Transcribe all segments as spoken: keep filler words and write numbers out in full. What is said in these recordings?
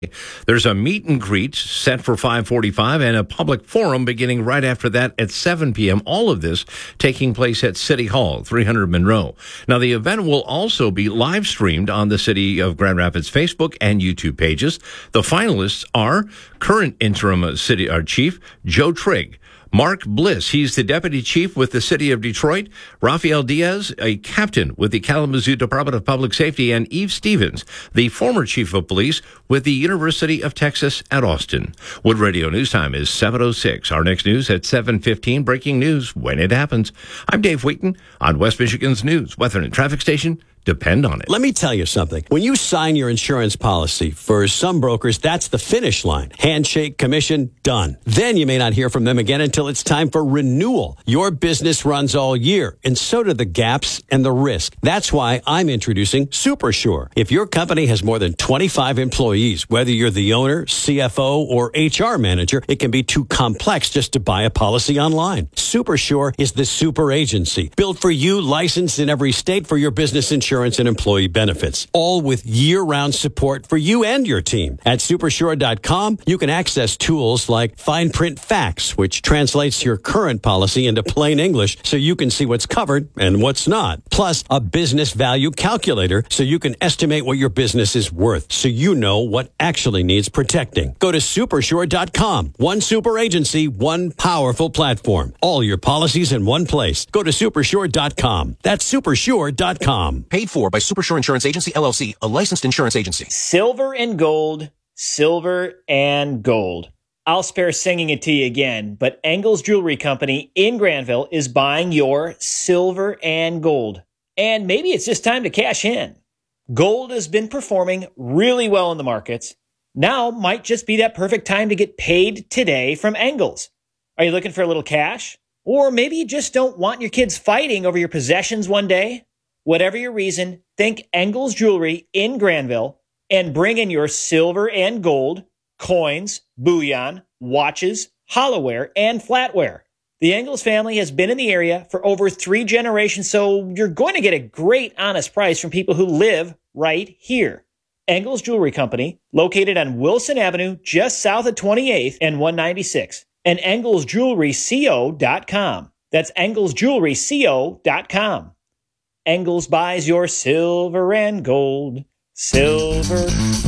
There's a meet and greet set for five forty-five and a public forum beginning right after that at seven p.m. All of this taking place at City Hall, three hundred Monroe. Now, the event will also be live streamed on the City of Grand Rapids Facebook and YouTube pages. The finalists are current interim city uh, chief Joe Trigg, Mark Bliss, he's the deputy chief with the city of Detroit, Rafael Diaz, a captain with the Kalamazoo Department of Public Safety, and Eve Stevens, the former chief of police with the University of Texas at Austin. Wood Radio News Time is seven oh six. Our next news at seven fifteen. Breaking news when it happens. I'm Dave Wheaton on West Michigan's News, Weather and Traffic Station. Depend on it. Let me tell you something. When you sign your insurance policy, for some brokers, that's the finish line. Handshake, commission, done. Then you may not hear from them again until it's time for renewal. Your business runs all year, and so do the gaps and the risk. That's why I'm introducing SuperSure. If your company has more than twenty-five employees, whether you're the owner, C F O, or H R manager, it can be too complex just to buy a policy online. SuperSure is the super agency, built for you, licensed in every state for your business insurance. Insurance and employee benefits, all with year-round support for you and your team. At supersure dot com, you can access tools like fine print facts, which translates your current policy into plain English so you can see what's covered and what's not. Plus, a business value calculator so you can estimate what your business is worth so you know what actually needs protecting. Go to supersure dot com. One super agency, one powerful platform. All your policies in one place. Go to supersure dot com. That's supersure dot com. Paid for by Supersure Insurance Agency, L L C, a licensed insurance agency. Silver and gold, silver and gold. I'll spare singing it to you again, but Engels Jewelry Company in Granville is buying your silver and gold. And maybe it's just time to cash in. Gold has been performing really well in the markets. Now might just be that perfect time to get paid today from Engels. Are you looking for a little cash? Or maybe you just don't want your kids fighting over your possessions one day? Whatever your reason, think Engels Jewelry in Granville and bring in your silver and gold, coins, bullion, watches, hollowware, and flatware. The Engels family has been in the area for over three generations, so you're going to get a great honest price from people who live right here. Engels Jewelry Company, located on Wilson Avenue, just south of twenty-eighth and one ninety-six, and engels jewelry co dot com. That's engels jewelry co dot com. Engels buys your silver and gold. Silver.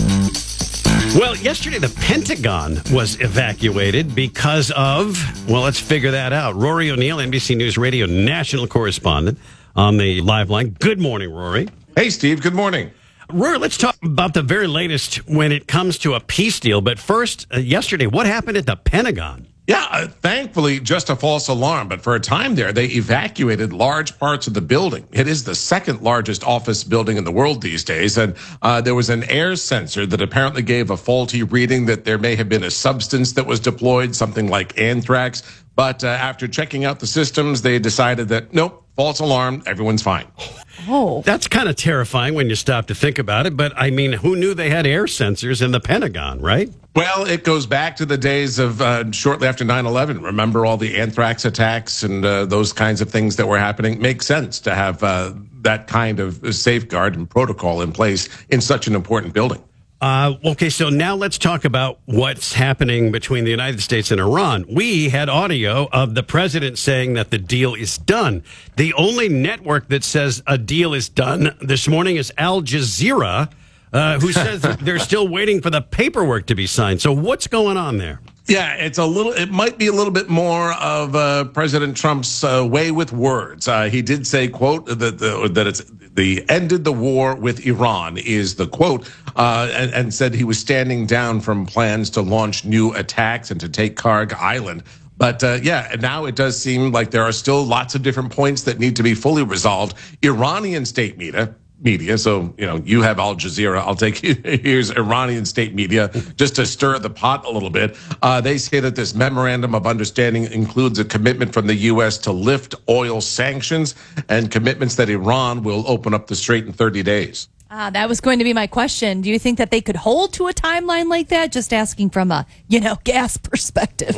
Well, yesterday the Pentagon was evacuated because of, well, let's figure that out. Rory O'Neill, N B C News Radio national correspondent on the live line. Good morning, Rory. Hey, Steve. Good morning. Rory, let's talk about the very latest when it comes to a peace deal. But first, uh, yesterday, what happened at the Pentagon? Yeah, uh, thankfully, just a false alarm. But for a time there, they evacuated large parts of the building. It is the second largest office building in the world these days. And uh, there was an air sensor that apparently gave a faulty reading that there may have been a substance that was deployed, something like anthrax. But uh, after checking out the systems, they decided that, nope, false alarm, everyone's fine. Oh, that's kind of terrifying when you stop to think about it. But I mean, who knew they had air sensors in the Pentagon, right? Well, it goes back to the days of uh, shortly after nine eleven. Remember all the anthrax attacks and uh, those kinds of things that were happening? Makes sense to have uh, that kind of safeguard and protocol in place in such an important building. Uh, okay, so now let's talk about what's happening between the United States and Iran. We had audio of the president saying that the deal is done. The only network that says a deal is done this morning is Al Jazeera, uh, who says they're still waiting for the paperwork to be signed. So what's going on there? Yeah, it's a little. It might be a little bit more of uh, President Trump's uh, way with words. Uh, he did say, "quote that the, that it's the ended the war with Iran is the quote," uh, and, and said he was standing down from plans to launch new attacks and to take Karg Island. But uh, yeah, now it does seem like there are still lots of different points that need to be fully resolved. Iranian state media. Media, so you know you have Al Jazeera. I'll take here's Iranian state media just to stir the pot a little bit. Uh, they say that this memorandum of understanding includes a commitment from the U S to lift oil sanctions and commitments that Iran will open up the strait in thirty days. Ah, that was going to be my question. Do you think that they could hold to a timeline like that? Just asking from a, you know, gas perspective.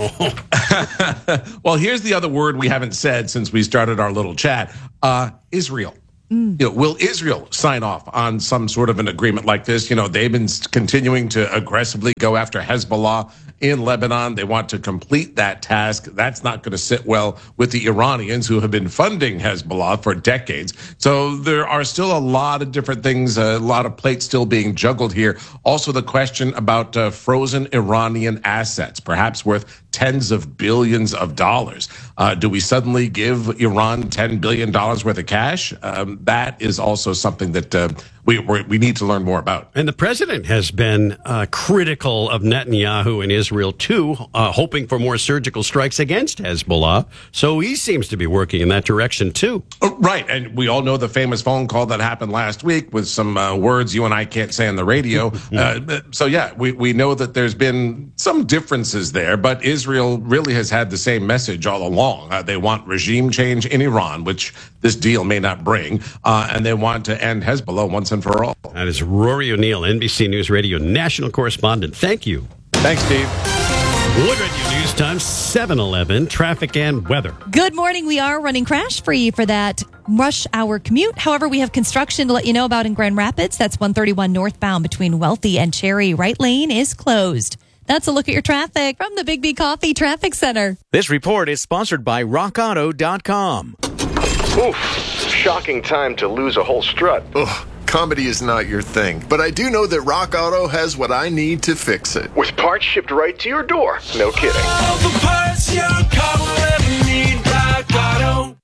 Well, here's the other word we haven't said since we started our little chat. Uh, Israel. You know, will Israel sign off on some sort of an agreement like this? You know, they've been continuing to aggressively go after Hezbollah in Lebanon. They want to complete that task. That's not going to sit well with the Iranians who have been funding Hezbollah for decades. So there are still a lot of different things, a lot of plates still being juggled here. Also, the question about uh, frozen Iranian assets, perhaps worth tens of billions of dollars. Uh, do we suddenly give Iran ten billion dollars worth of cash? Um, that is also something that uh, we we're, we need to learn more about. And the president has been uh, critical of Netanyahu in Israel, too, uh, hoping for more surgical strikes against Hezbollah. So he seems to be working in that direction, too. Oh, right. And we all know the famous phone call that happened last week with some uh, words you and I can't say on the radio. uh, so, yeah, we, we know that there's been some differences there, but Israel really has had the same message all along. Uh, they want regime change in Iran, which this deal may not bring, uh, and they want to end Hezbollah once and for all. That is Rory O'Neill, N B C News Radio national correspondent. Thank you. Thanks, Steve. Wood Radio News Time, seven eleven, traffic and weather. Good morning. We are running crash free for that rush hour commute. However, we have construction to let you know about in Grand Rapids. That's one thirty-one northbound between Wealthy and Cherry. Right lane is closed. That's a look at your traffic from the Big B Coffee Traffic Center. This report is sponsored by rock auto dot com. Oof, shocking time to lose a whole strut. Ugh, comedy is not your thing, but I do know that Rock Auto has what I need to fix it. With parts shipped right to your door. No kidding. All the parts your car will ever need, Rock Auto.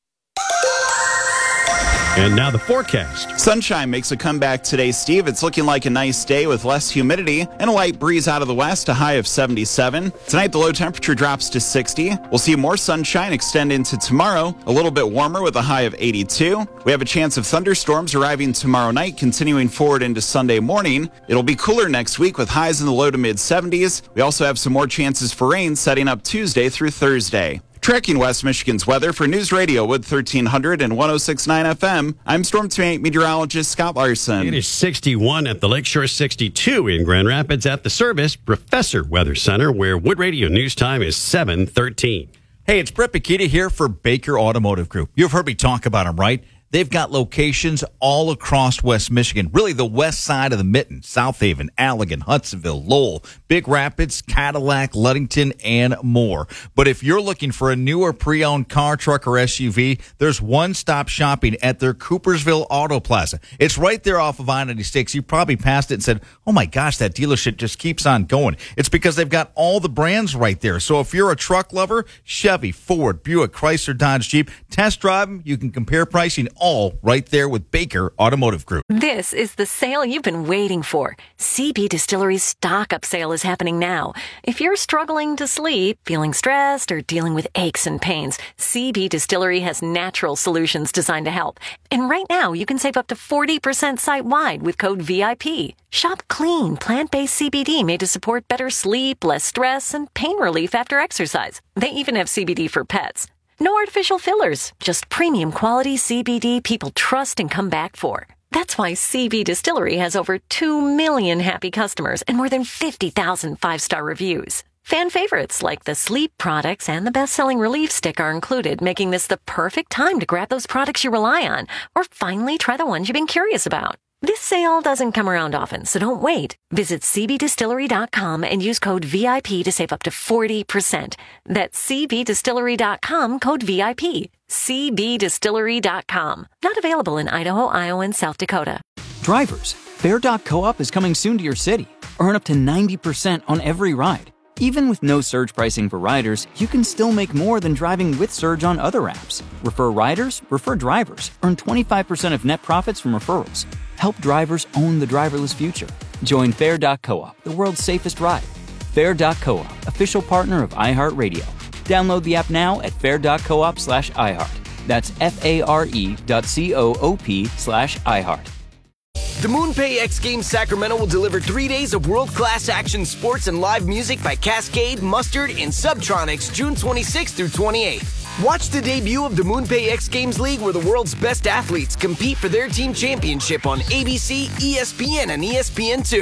And now the forecast. Sunshine makes a comeback today, Steve. It's looking like a nice day with less humidity and a light breeze out of the west, a high of seventy-seven. Tonight, the low temperature drops to sixty. We'll see more sunshine extend into tomorrow, a little bit warmer with a high of eighty-two. We have a chance of thunderstorms arriving tomorrow night, continuing forward into Sunday morning. It'll be cooler next week with highs in the low to mid seventies. We also have some more chances for rain setting up Tuesday through Thursday. Tracking West Michigan's weather for News Radio Wood thirteen hundred and one oh six point nine F M, I'm Storm two eight meteorologist Scott Larson. It is sixty-one at the Lakeshore, sixty-two in Grand Rapids at the Service Professor Weather Center, where Wood Radio News Time is seven thirteen. Hey, it's Brett Bikita here for Baker Automotive Group. You've heard me talk about them, right? They've got locations all across West Michigan, really the west side of the mitten, South Haven, Allegan, Hudsonville, Lowell, Big Rapids, Cadillac, Ludington, and more. But if you're looking for a new or pre-owned car, truck, or S U V, there's one-stop shopping at their Coopersville Auto Plaza. It's right there off of I ninety-six. You probably passed it and said, oh my gosh, that dealership just keeps on going. It's because they've got all the brands right there. So if you're a truck lover, Chevy, Ford, Buick, Chrysler, Dodge, Jeep, test drive them. You can compare pricing all right there with Baker Automotive Group. This is the sale you've been waiting for. C B Distillery's stock up sale is happening now. If you're struggling to sleep, feeling stressed, or dealing with aches and pains, C B Distillery has natural solutions designed to help. And right now, you can save up to forty percent site-wide with code V I P. Shop clean, plant-based C B D made to support better sleep, less stress, and pain relief after exercise. They even have C B D for pets. No artificial fillers, just premium quality C B D people trust and come back for. That's why C B Distillery has over two million happy customers and more than fifty thousand five-star reviews. Fan favorites like the sleep products and the best-selling Relief Stick are included, making this the perfect time to grab those products you rely on or finally try the ones you've been curious about. This sale doesn't come around often, so don't wait. Visit C B distillery dot com and use code V I P to save up to forty percent. That's C B distillery dot com, code V I P. C B distillery dot com. Not available in Idaho, Iowa, and South Dakota. Drivers, Fair dot co-op is coming soon to your city. Earn up to ninety percent on every ride. Even with no surge pricing for riders, you can still make more than driving with Surge on other apps. Refer riders, refer drivers. Earn twenty-five percent of net profits from referrals. Help drivers own the driverless future. Join Fair dot co-op, the world's safest ride. Fair dot co-op, official partner of iHeartRadio. Download the app now at fair dot coop slash iHeart. That's F-A-R-E dot C-O-O-P slash iHeart. The MoonPay X Games Sacramento will deliver three days of world-class action sports and live music by Cascade, Mustard, and Subtronics June twenty-sixth through twenty-eighth. Watch the debut of the MoonPay X Games League, where the world's best athletes compete for their team championship on A B C, E S P N, and E S P N two.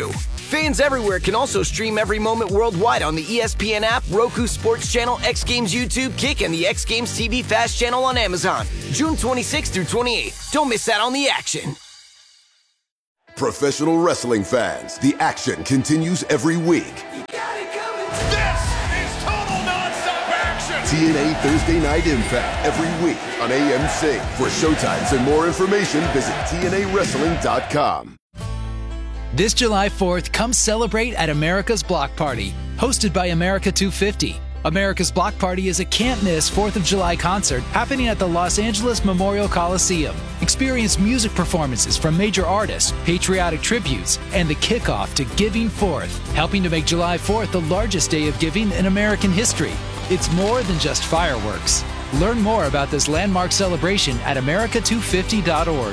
Fans everywhere can also stream every moment worldwide on the E S P N app, Roku Sports Channel, X Games YouTube, Kick, and the X Games T V Fast channel on Amazon. June twenty-sixth through twenty-eighth. Don't miss out on the action. Professional wrestling fans, the action continues every week. This is total nonstop action. T N A Thursday Night Impact every week on A M C. For showtimes and more information, visit T N A wrestling dot com. This July fourth, come celebrate at America's Block Party, hosted by America two fifty. America's Block Party is a can't-miss fourth of July concert happening at the Los Angeles Memorial Coliseum. Experience music performances from major artists, patriotic tributes, and the kickoff to Giving Fourth, helping to make July fourth the largest day of giving in American history. It's more than just fireworks. Learn more about this landmark celebration at America two fifty dot org.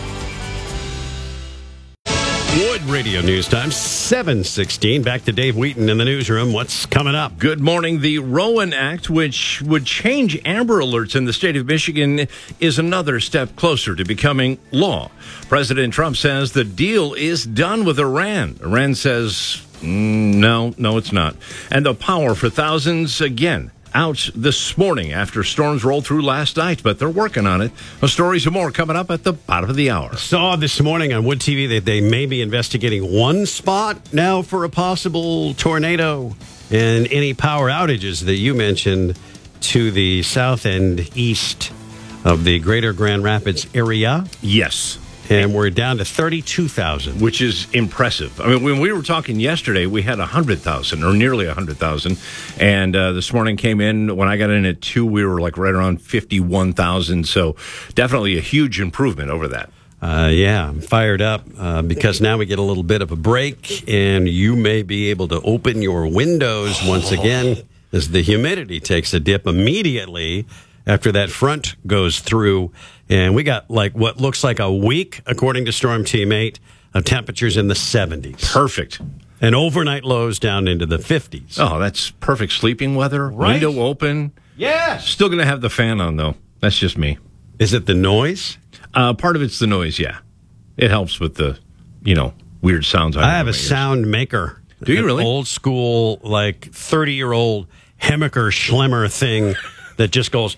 Wood Radio News Time, seven sixteen. Back to Dave Wheaton in the newsroom. What's coming up? Good morning. The Rowan Act, which would change Amber Alerts in the state of Michigan, is another step closer to becoming law. President Trump says the deal is done with Iran. Iran says, mm, no, no, it's not. And the power for thousands again out this morning after storms rolled through last night, but they're working on it. The stories and more coming up at the bottom of the hour. Saw this morning on Wood T V that they may be investigating one spot now for a possible tornado, and any power outages that you mentioned to the south and east of the greater Grand Rapids area. Yes. And we're down to thirty-two thousand. Which is impressive. I mean, when we were talking yesterday, we had one hundred thousand, or nearly one hundred thousand. And uh, this morning came in, when I got in at two, we were like right around fifty-one thousand. So definitely a huge improvement over that. Uh, yeah, I'm fired up uh, because now we get a little bit of a break, and you may be able to open your windows once again as the humidity takes a dip immediately after that front goes through. And we got like what looks like a week, according to Storm Team eight, of temperatures in the seventies. Perfect. And overnight lows down into the fifties. Oh, that's perfect sleeping weather. Right? Window open. Yes. Still going to have the fan on, though. That's just me. Is it the noise? Uh, part of it's the noise, yeah. It helps with the, you know, weird sounds. I have a sound maker. Do you An really? Old school, like thirty-year-old Hemmecker Schlemmer thing that just goes...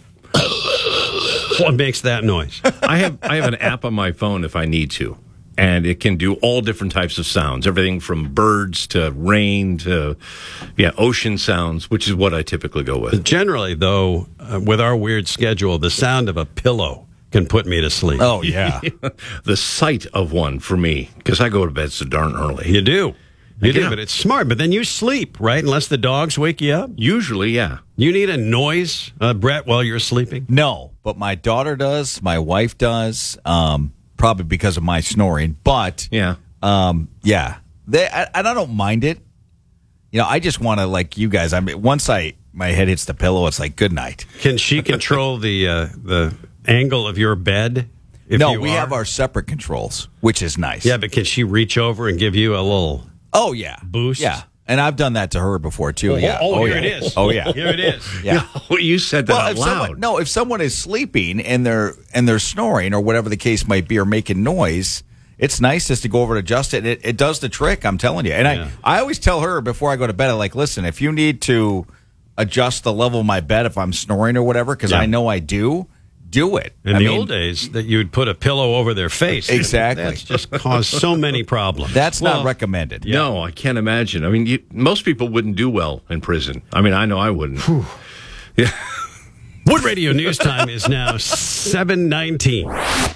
What makes that noise? I have I have an app on my phone if I need to, and it can do all different types of sounds, everything from birds to rain to yeah ocean sounds, which is what I typically go with. Generally, though, uh, with our weird schedule, the sound of a pillow can put me to sleep. Oh, yeah. The sight of one for me, because I go to bed so darn early. You do. You do, Yeah. but it's smart. But then you sleep, right? Unless the dogs wake you up. Usually, yeah. You need a noise, uh, Brett, while you're sleeping? No, but my daughter does. My wife does. Um, probably because of my snoring. But yeah, um, yeah, they, I, and I don't mind it. You know, I just want to, like you guys. I mean, once I my head hits the pillow, it's like good night. Can she control the uh, the angle of your bed? If no, you we are? have our separate controls, which is nice. Yeah, but can she reach over and give you a little? Oh yeah, boost. Yeah, and I've done that to her before too. Oh, yeah. oh, oh here yeah. it is. Oh yeah. Here it is. Yeah. No, you said that well, out if loud. someone, no, if someone is sleeping and they're and they're snoring or whatever the case might be or making noise, it's nice just to go over and adjust it. It, it does the trick. I'm telling you. And Yeah. I, I always tell her before I go to bed, I'm like, listen, if you need to adjust the level of my bed if I'm snoring or whatever, because Yeah. I know I do. Do it. In I the mean, old days, that you'd put a pillow over their face. Exactly. That's just caused so many problems. That's Well, not recommended. No, I can't imagine. I mean, you, most people wouldn't do well in prison. I mean, I know I wouldn't. Yeah. Wood Radio News Time is now seven nineteen.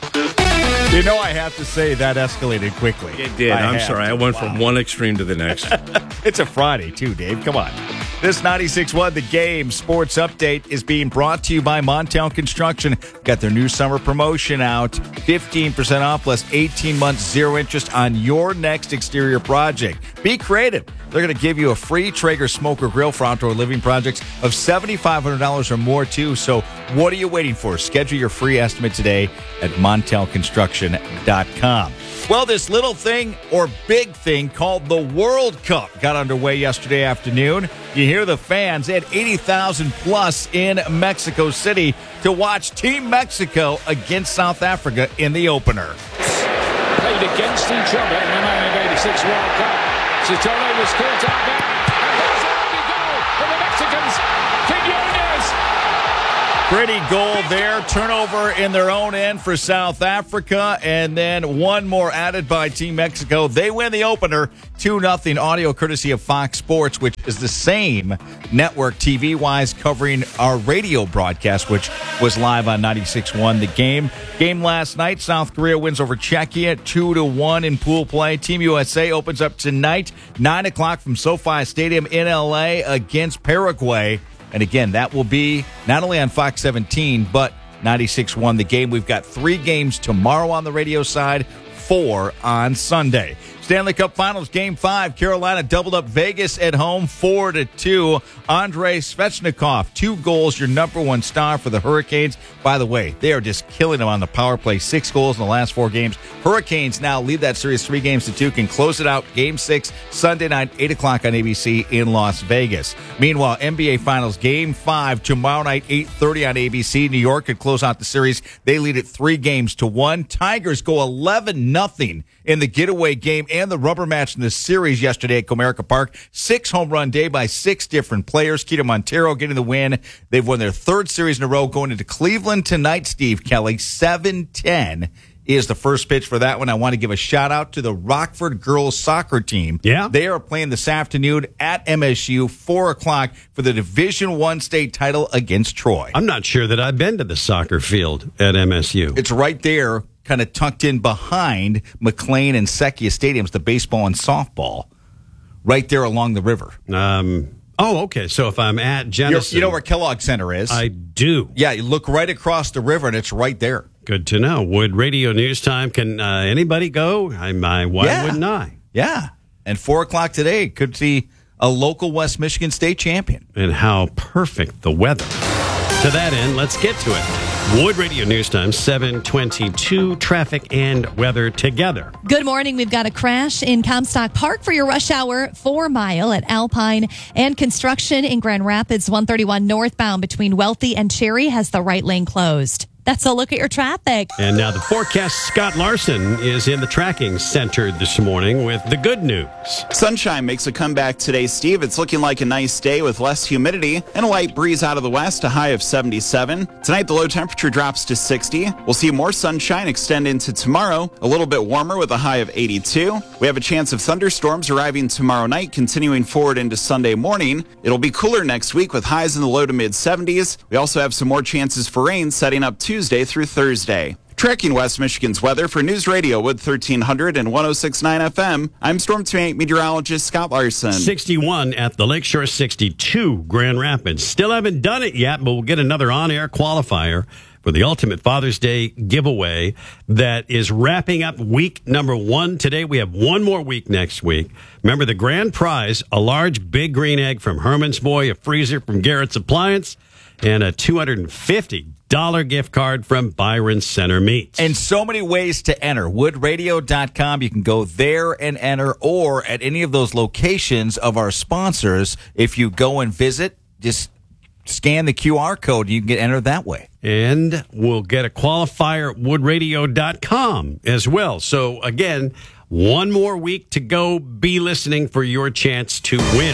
You know, I have to say that escalated quickly. It did. I I'm have sorry. to. I went Wow. from one extreme to the next. It's a Friday, too, Dave. Come on. This ninety-six point one The Game Sports Update is being brought to you by Montel Construction. Got their new summer promotion out. fifteen percent off plus eighteen months zero interest on your next exterior project. Be creative. They're going to give you a free Traeger smoker grill for outdoor living projects of seven thousand five hundred dollars or more, too. So what are you waiting for? Schedule your free estimate today at montel construction dot com. Well, this little thing or big thing called the World Cup got underway yesterday afternoon. You hear the fans. They had eighty thousand plus in Mexico City to watch Team Mexico against South Africa in the opener. Played against each other in the nineteen eighty-six World Cup. Sotole was caught out there. And there's a lucky goal for the Mexicans. Quinones. Pretty goal there. Turnover in their own end for South Africa. And then one more added by Team Mexico. They win the opener two nothing. Audio courtesy of Fox Sports, which is the same network T V-wise covering our radio broadcast, which was live on ninety-six point one. The game. Game last night, South Korea wins over Czechia two to one in pool play. Team U S A opens up tonight, nine o'clock from SoFi Stadium in L A against Paraguay. And again, that will be not only on Fox seventeen, but ninety-six point one The Game. We've got three games tomorrow on the radio side, four on Sunday. Stanley Cup Finals Game five. Carolina doubled up Vegas at home four to two. Andrei Svechnikov, two goals, your number one star for the Hurricanes. By the way, they are just killing them on the power play. Six goals in the last four games. Hurricanes now lead that series three games to two. Can close it out Game six Sunday night, eight o'clock on A B C in Las Vegas. Meanwhile, N B A Finals Game five tomorrow night, eight thirty on A B C. New York could close out the series. They lead it three games to one. Tigers go eleven nothing in the getaway game and the rubber match in the series yesterday at Comerica Park. Six home run day by six different players. Keita Montero getting the win. They've won their third series in a row, going into Cleveland tonight, Steve Kelly. seven ten is the first pitch for that one. I want to give a shout out to the Rockford girls soccer team. Yeah. They are playing this afternoon at M S U, four o'clock for the Division One state title against Troy. I'm not sure that I've been to the soccer field at M S U. It's right there, kind of tucked in behind McLean and Sekia Stadiums, the baseball and softball, right there along the river. Um. Oh, okay. So if I'm at Genesee. You're, you know where Kellogg Center is? I do. Yeah, you look right across the river, and it's right there. Good to know. Wood Radio News Time. Can uh, anybody go? I, I, why yeah. wouldn't I? Yeah. And four o'clock today could see a local West Michigan State champion. And how perfect the weather. To that end, let's get to it. Wood Radio News Time, seven twenty-two, traffic and weather together. Good morning. We've got a crash in Comstock Park for your rush hour four mile at Alpine, and construction in Grand Rapids one thirty-one northbound between Wealthy and Cherry has the right lane closed. That's a look at your traffic. And now the forecast. Scott Larson is in the tracking center this morning with the good news. Sunshine makes a comeback today, Steve. It's looking like a nice day with less humidity and a light breeze out of the west, a high of seventy-seven. Tonight, the low temperature drops to sixty. We'll see more sunshine extend into tomorrow, a little bit warmer with a high of eighty-two. We have a chance of thunderstorms arriving tomorrow night, continuing forward into Sunday morning. It'll be cooler next week with highs in the low to mid seventies. We also have some more chances for rain setting up Tuesday through Thursday. Tracking West Michigan's weather for News Radio Wood thirteen hundred and one oh six point nine F M, I'm Storm two eight meteorologist Scott Larson. sixty-one at the Lakeshore, sixty-two Grand Rapids. Still haven't done it yet, but we'll get another on-air qualifier for the Ultimate Father's Day giveaway that is wrapping up week number one today. We have one more week next week. Remember the grand prize, a large Big Green Egg from Herman's Boy, a freezer from Garrett's Appliance, and a two hundred fifty dollars gift card from Byron Center Meats. And so many ways to enter. wood radio dot com. You can go there and enter, or at any of those locations of our sponsors. If you go and visit, just scan the Q R code. You can get entered that way. And we'll get a qualifier at wood radio dot com as well. So, again, one more week to go. Be listening for your chance to win.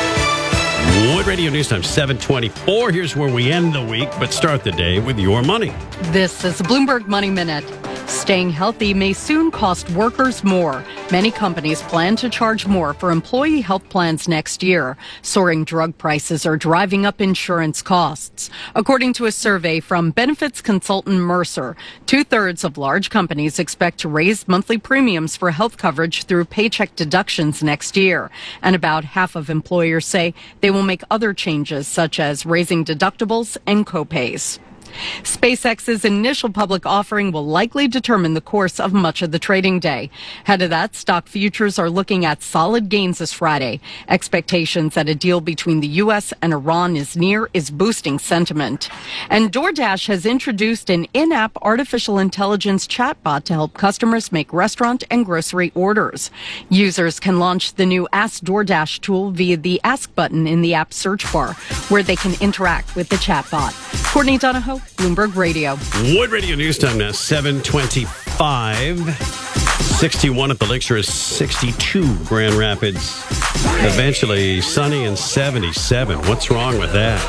Wood Radio News Time, seven twenty-four. Here's where we end the week, but start the day with your money. This is Bloomberg Money Minute. Staying healthy may soon cost workers more. Many companies plan to charge more for employee health plans next year. Soaring drug prices are driving up insurance costs. According to a survey from benefits consultant Mercer, two-thirds of large companies expect to raise monthly premiums for health coverage through paycheck deductions next year. And about half of employers say they will make other changes, such as raising deductibles and copays. SpaceX's initial public offering will likely determine the course of much of the trading day. Ahead of that, stock futures are looking at solid gains this Friday. Expectations that a deal between the U S and Iran is near is boosting sentiment. And DoorDash has introduced an in-app artificial intelligence chatbot to help customers make restaurant and grocery orders. Users can launch the new Ask DoorDash tool via the Ask button in the app search bar, where they can interact with the chatbot. Courtney Donahoe, Bloomberg Radio. Wood Radio News Time now, seven twenty-five. sixty-one at the Lakeshore, sixty-two Grand Rapids. Eventually sunny and seventy-seven. What's wrong with that?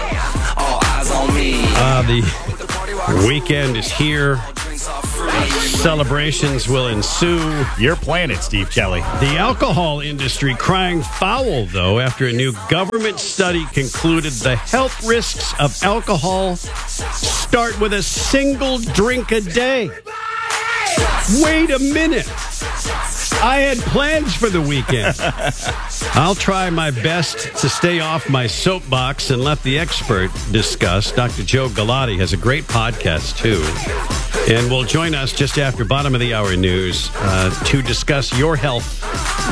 Uh, the weekend is here. Celebrations will ensue. You're playing it, Steve Kelly. The alcohol industry crying foul, though, after a new government study concluded the health risks of alcohol start with a single drink a day. Wait a minute. I had plans for the weekend. I'll try my best to stay off my soapbox and let the expert discuss. Doctor Joe Galati has a great podcast, too, and will join us just after bottom of the hour news uh, to discuss your health.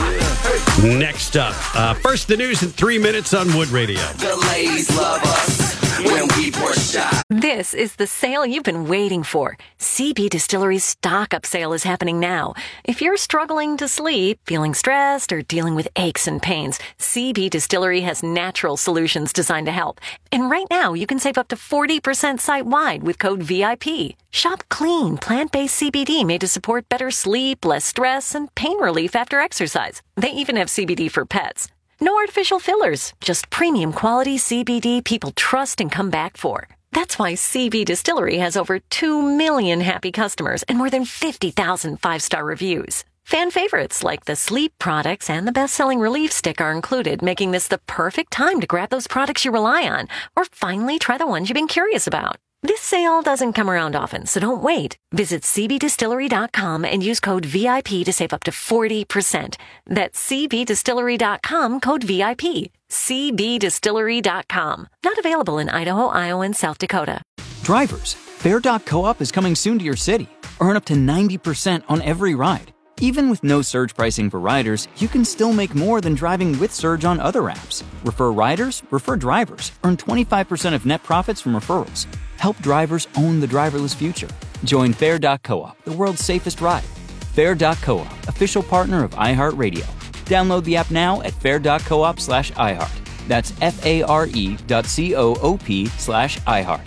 Next up, uh, first the news in three minutes on Wood Radio. The ladies love us when we pour shots. This is the sale you've been waiting for. C B Distillery's stock-up sale is happening now. If you're struggling to sleep, feeling stressed, or dealing with aches and pains, C B Distillery has natural solutions designed to help. And right now, you can save up to forty percent site-wide with code V I P. Shop clean, plant-based C B D made to support better sleep, less stress, and pain relief after exercise. They even have C B D for pets. No artificial fillers, just premium quality C B D people trust and come back for. That's why C B Distillery has over two million happy customers and more than fifty thousand five-star reviews. Fan favorites like the sleep products and the best-selling relief stick are included, making this the perfect time to grab those products you rely on or finally try the ones you've been curious about. This sale doesn't come around often, so don't wait. Visit C B distillery dot com and use code V I P to save up to forty percent. That's C B distillery dot com, code V I P. C B distillery dot com. Not available in Idaho, Iowa, and South Dakota. Drivers, Fair dot Co-op is coming soon to your city. Earn up to ninety percent on every ride. Even with no surge pricing for riders, you can still make more than driving with Surge on other apps. Refer riders, refer drivers. Earn twenty-five percent of net profits from referrals. Help drivers own the driverless future. Join Fair dot Co-op, the world's safest ride. Fair dot Co-op, official partner of iHeartRadio. Download the app now at fair dot coop slash iHeart. That's F-A-R-E dot C-O-O-P slash iHeart.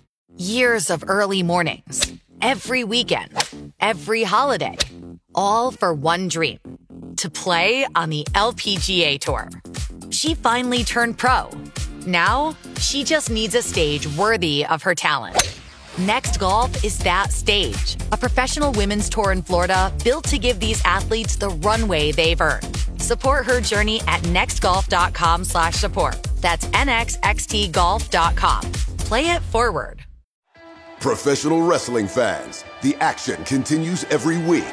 Years of early mornings, every weekend, every holiday, all for one dream, to play on the L P G A Tour. She finally turned pro. Now, she just needs a stage worthy of her talent. Next Golf is that stage, a professional women's tour in Florida built to give these athletes the runway they've earned. Support her journey at nextgolf.com slash support. That's N X X T golf dot com. Play it forward. Professional wrestling fans, the action continues every week.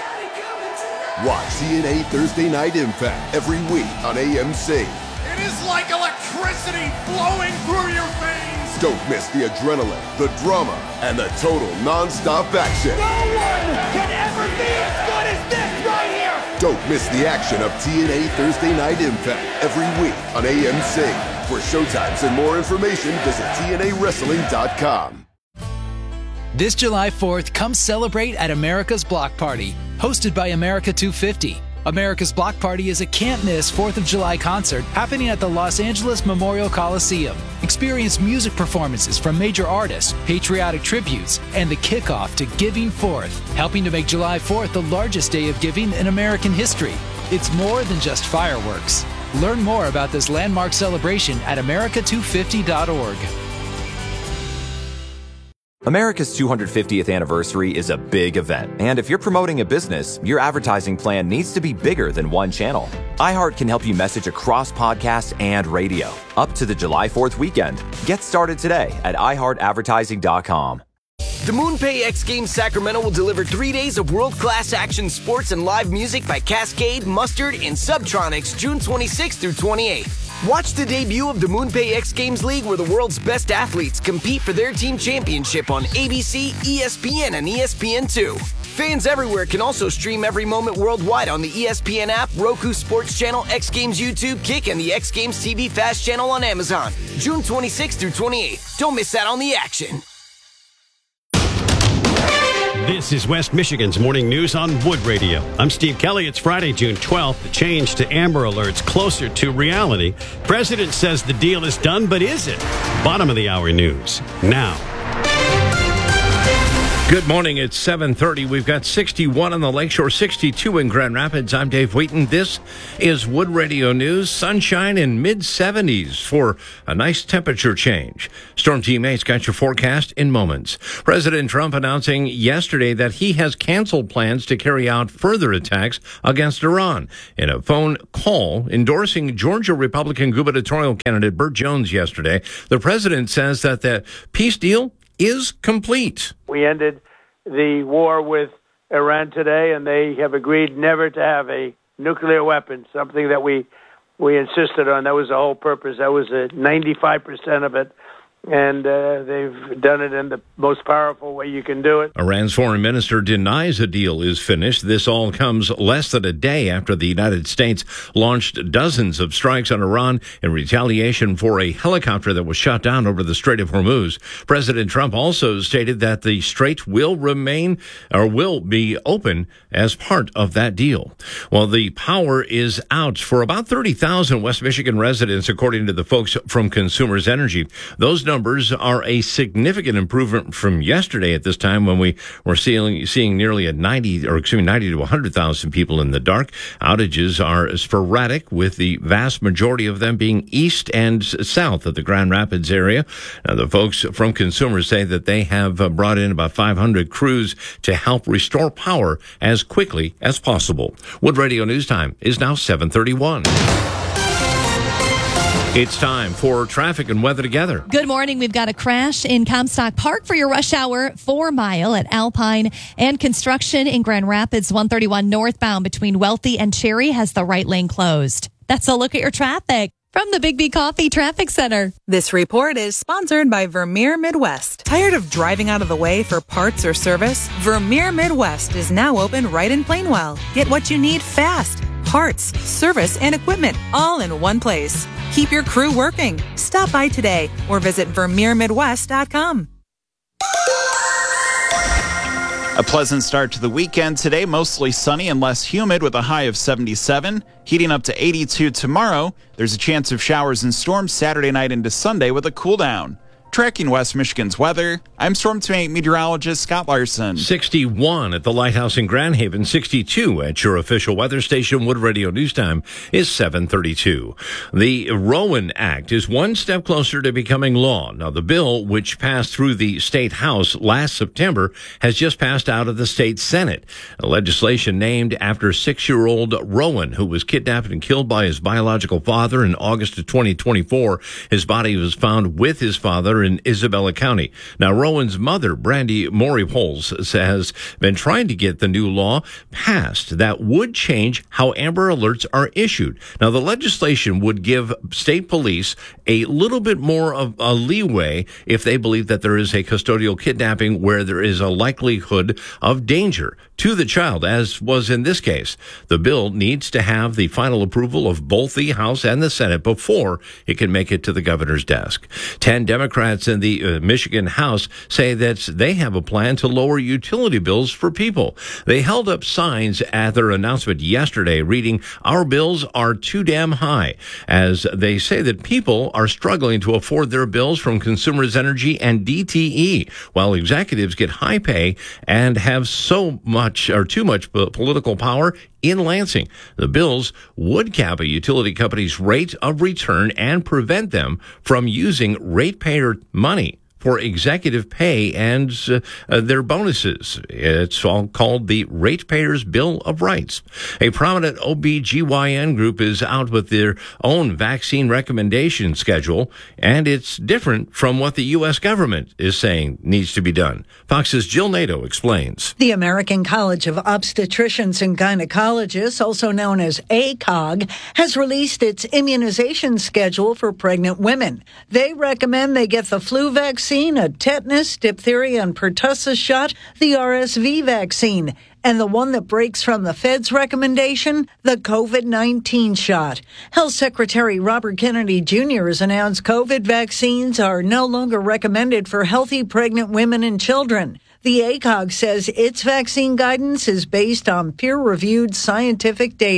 Watch T N A Thursday Night Impact every week on A M C. It is like electricity flowing through your veins. Don't miss the adrenaline, the drama, and the total non-stop action. No one can ever be as good as this right here. Don't miss the action of T N A Thursday Night Impact every week on A M C. For showtimes and more information, visit T N A wrestling dot com. This July fourth, come celebrate at America's Block Party, hosted by America two fifty. America's Block Party is a can't-miss fourth of July concert happening at the Los Angeles Memorial Coliseum. Experience music performances from major artists, patriotic tributes, and the kickoff to Giving Fourth, helping to make July fourth the largest day of giving in American history. It's more than just fireworks. Learn more about this landmark celebration at america two fifty dot org. America's two hundred fiftieth anniversary is a big event, and if you're promoting a business, your advertising plan needs to be bigger than one channel. iHeart can help you message across podcasts and radio. Up to the July fourth weekend. Get started today at i heart advertising dot com. The MoonPay X Games Sacramento will deliver three days of world-class action sports and live music by Cascade, Mustard, and Subtronics June twenty-sixth through twenty-eighth. Watch the debut of the MoonPay X Games League, where the world's best athletes compete for their team championship on A B C, E S P N, and E S P N two. Fans everywhere can also stream every moment worldwide on the E S P N app, Roku Sports Channel, X Games YouTube, Kick, and the X Games T V Fast Channel on Amazon. June twenty-sixth through twenty-eighth. Don't miss out on the action. This is West Michigan's Morning News on Wood Radio. I'm Steve Kelly. It's Friday, June twelfth. The change to Amber Alerts closer to reality. President says the deal is done, but is it? Bottom of the hour news now. Good morning. It's seven thirty. We've got sixty-one on the Lakeshore, sixty-two in Grand Rapids. I'm Dave Wheaton. This is Wood Radio News. Sunshine in mid seventies for a nice temperature change. Storm Team eight's got your forecast in moments. President Trump announcing yesterday that he has canceled plans to carry out further attacks against Iran. In a phone call endorsing Georgia Republican gubernatorial candidate Burt Jones yesterday, the president says that the peace deal is complete. We ended the war with Iran today, and they have agreed never to have a nuclear weapon, something that we we insisted on. That was the whole purpose. That was a ninety-five percent of it. And uh, they've done it in the most powerful way you can do it. Iran's foreign minister denies a deal is finished. This all comes less than a day after the United States launched dozens of strikes on Iran in retaliation for a helicopter that was shot down over the Strait of Hormuz. President Trump also stated that the strait will remain or will be open as part of that deal. Well, the power is out for about thirty thousand West Michigan residents, according to the folks from Consumers Energy. Those numbers are a significant improvement from yesterday at this time when we were seeing, seeing nearly a ninety or excuse me, ninety to one hundred thousand people in the dark. Outages are sporadic, with the vast majority of them being east and south of the Grand Rapids area. Now, the folks from Consumers say that they have brought in about five hundred crews to help restore power as quickly as possible. Wood Radio News Time is now seven thirty-one. It's time for traffic and weather together. Good morning. We've got a crash in Comstock Park for your rush hour four mile at Alpine, and construction in Grand Rapids one thirty-one northbound between Wealthy and Cherry has the right lane closed. That's a look at your traffic from the Big B Coffee Traffic Center. This report is sponsored by Vermeer Midwest. Tired of driving out of the way for parts or service? Vermeer Midwest is now open right in Plainwell. Get what you need fast. Parts, service, and equipment all in one place. Keep your crew working. Stop by today or visit vermeer midwest dot com. A pleasant start to the weekend today, mostly sunny and less humid with a high of seventy-seven, heating up to eighty-two tomorrow. There's a chance of showers and storms Saturday night into Sunday with a cool down. Tracking West Michigan's weather, I'm Storm Team eight meteorologist Scott Larson. sixty-one at the Lighthouse in Grand Haven, sixty-two at your official weather station. Wood Radio News Time is seven thirty-two. The Rowan Act is one step closer to becoming law. Now, the bill, which passed through the state house last September, has just passed out of the state Senate. A legislation named after six-year-old Rowan, who was kidnapped and killed by his biological father in August of twenty twenty-four. His body was found with his father in Isabella County. Now, Rowan's mother, Brandy Maury-Poles, has been trying to get the new law passed that would change how Amber Alerts are issued. Now, the legislation would give state police a little bit more of a leeway if they believe that there is a custodial kidnapping where there is a likelihood of danger to the child, as was in this case. The bill needs to have the final approval of both the House and the Senate before it can make it to the governor's desk. Ten Democrats in the uh, Michigan House say that they have a plan to lower utility bills for people. They held up signs at their announcement yesterday reading, "Our bills are too damn high," as they say that people are struggling to afford their bills from Consumers Energy and D T E, while executives get high pay and have so much or too much political power in Lansing. The bills would cap a utility company's rate of return and prevent them from using ratepayer money for executive pay and uh, uh, their bonuses. It's all called the Ratepayers Bill of Rights. A prominent O B G Y N group is out with their own vaccine recommendation schedule, and it's different from what the U S government is saying needs to be done. Fox's Jill Nato explains. The American College of Obstetricians and Gynecologists, also known as A C O G, has released its immunization schedule for pregnant women. They recommend they get the flu vaccine, a tetanus, diphtheria, and pertussis shot, the R S V vaccine, and the one that breaks from the Fed's recommendation, the COVID nineteen shot. Health Secretary Robert Kennedy Junior has announced COVID vaccines are no longer recommended for healthy pregnant women and children. The A C O G says its vaccine guidance is based on peer-reviewed scientific data.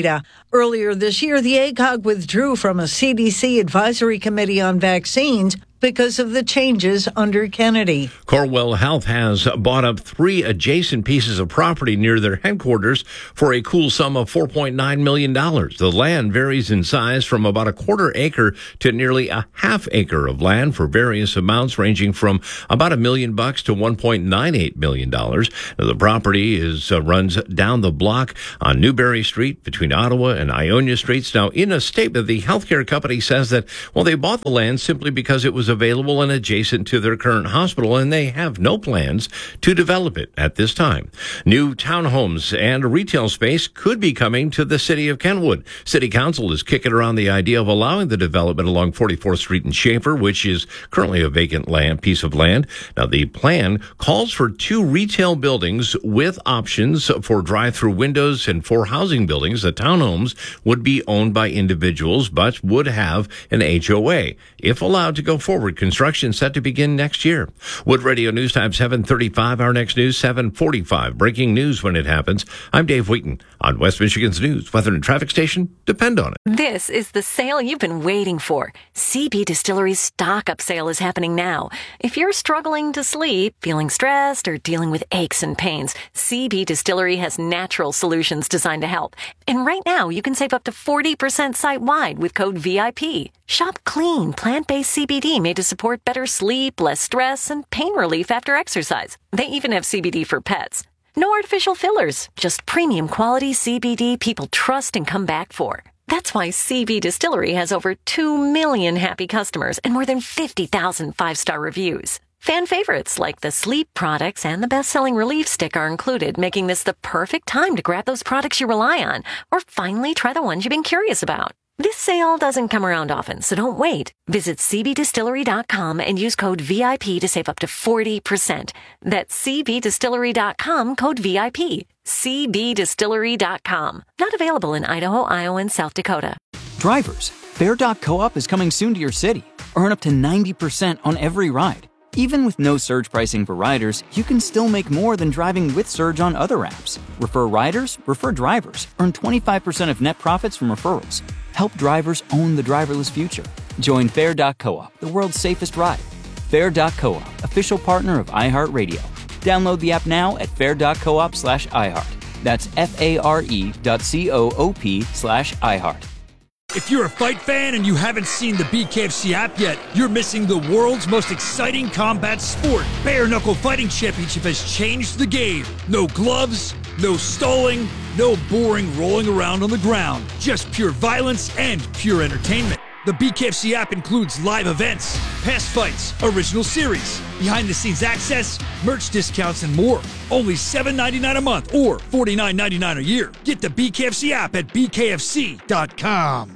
Earlier this year, the A C O G withdrew from a C D C advisory committee on vaccines because of the changes under Kennedy. Corewell Health has bought up three adjacent pieces of property near their headquarters for a cool sum of four point nine million dollars. The land varies in size from about a quarter acre to nearly a half acre of land for various amounts ranging from about a million bucks to one point nine eight million dollars. The property is uh, runs down the block on Newberry Street between Ottawa and Ionia Streets. Now, in a statement, the healthcare company says that, well, they bought the land simply because it was available and adjacent to their current hospital, and they have no plans to develop it at this time. New townhomes and retail space could be coming to the city of Kenwood. City Council is kicking around the idea of allowing the development along forty-fourth Street in Schaefer, which is currently a vacant land piece of land. Now, the plan calls for two retail buildings with options for drive-through windows and four housing buildings. The townhomes would be owned by individuals but would have an H O A. If allowed to go forward, construction set to begin next year. Wood Radio News Time seven thirty-five. Our next news seven forty-five. Breaking news when it happens. I'm Dave Wheaton on West Michigan's News. Weather and traffic station depend on it. This is the sale you've been waiting for. C B Distillery's stock-up sale is happening now. If you're struggling to sleep, feeling stressed, or dealing with aches and pains, C B Distillery has natural solutions designed to help. And right now, you can save up to forty percent site-wide with code V I P. Shop clean, plant-based C B D made to support better sleep, less stress, and pain relief after exercise. They even have C B D for pets. No artificial fillers, just premium quality C B D people trust and come back for. That's why C B Distillery has over two million happy customers and more than fifty thousand five-star reviews. Fan favorites like the sleep products and the best-selling relief stick are included, making this the perfect time to grab those products you rely on or finally try the ones you've been curious about. This sale doesn't come around often, so don't wait. Visit c b distillery dot com and use code V I P to save up to forty percent. That's c b distillery dot com, code V I P. c b distillery dot com. Not available in Idaho, Iowa, and South Dakota. Drivers, Fair dot Co-op is coming soon to your city. Earn up to ninety percent on every ride. Even with no surge pricing for riders, you can still make more than driving with Surge on other apps. Refer riders, refer drivers. Earn twenty-five percent of net profits from referrals. Help drivers own the driverless future. Join Fair dot Co-op, the world's safest ride. Fair dot Co-op, official partner of iHeartRadio. Download the app now at fair dot coop slash iHeart. That's F-A-R-E dot C-O-O-P slash iHeart. If you're a fight fan and you haven't seen the B K F C app yet, you're missing the world's most exciting combat sport. Bare Knuckle Fighting Championship has changed the game. No gloves, no stalling, no boring rolling around on the ground. Just pure violence and pure entertainment. The B K F C app includes live events, past fights, original series, behind-the-scenes access, merch discounts, and more. Only seven dollars and ninety-nine cents a month or forty-nine dollars and ninety-nine cents a year. Get the B K F C app at b k f c dot com.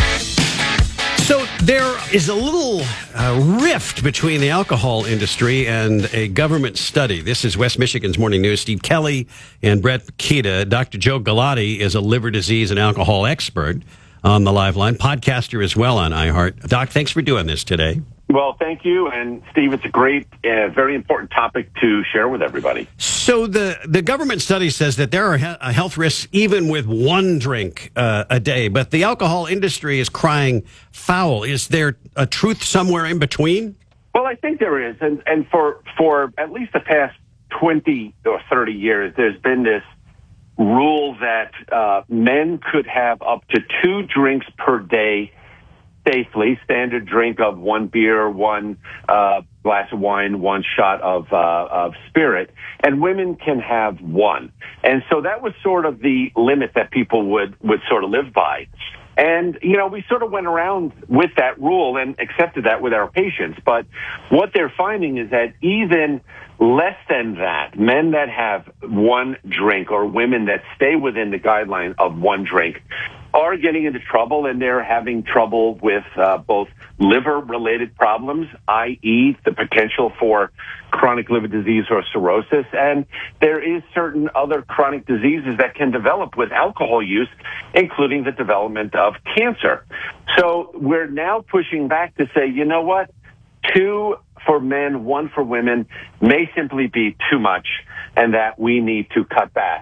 So there is a little uh, rift between the alcohol industry and a government study. This is West Michigan's Morning News. Steve Kelly and Brett Keita. Doctor Joe Galati is a liver disease and alcohol expert on the live line, podcaster as well on iHeart. Doc, thanks for doing this today. Well, thank you. And Steve, it's a great, uh, very important topic to share with everybody. So the, the government study says that there are he- health risks even with one drink uh, a day, but the alcohol industry is crying foul. Is there a truth somewhere in between? Well, I think there is. And, and for, for at least the past twenty or thirty years, there's been this rule that uh, men could have up to two drinks per day safely, standard drink of one beer, one uh, glass of wine, one shot of uh, of spirit, and women can have one. And so that was sort of the limit that people would, would sort of live by. And, you know, we sort of went around with that rule and accepted that with our patients. But what they're finding is that even less than that, men that have one drink or women that stay within the guideline of one drink are getting into trouble, and they're having trouble with uh, both liver-related problems, that is the potential for chronic liver disease or cirrhosis, and there is certain other chronic diseases that can develop with alcohol use, including the development of cancer. So we're now pushing back to say, you know what, two for men, one for women may simply be too much, and that we need to cut back.